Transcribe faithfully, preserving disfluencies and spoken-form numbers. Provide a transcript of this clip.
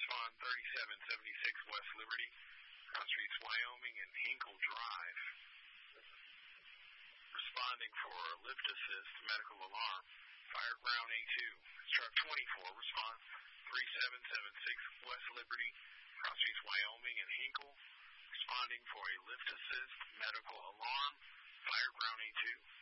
respond thirty-seven seventy-six West Liberty, Cross Streets, Wyoming, and Hinkle Drive. Responding for lift assist, medical alarm, fire ground A two. Truck twenty-four, respond thirty-seven seventy-six West Liberty, Cross Streets, Wyoming, and Hinkle. Responding for a lift assist, medical alarm, fire ground A two.